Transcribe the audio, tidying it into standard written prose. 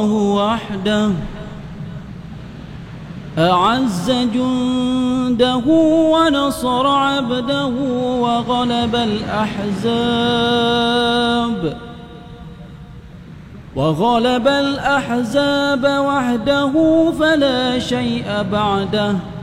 وحده أعز جنده ونصر عبده وغلب الأحزاب وحده فلا شيء بعده